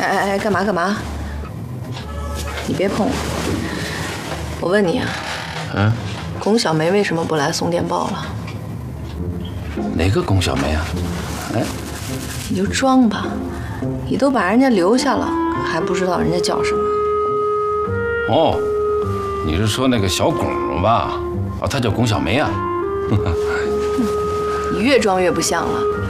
哎，干嘛干嘛？你别碰我！我问你啊，龚小梅为什么不来送电报了？ 哪个龚小梅啊？哎， 你就装吧，你都把人家留下了，还不知道人家叫什么？ 哦，你是说那个小龚吧？哦，她叫龚小梅啊。 你越装越不像了。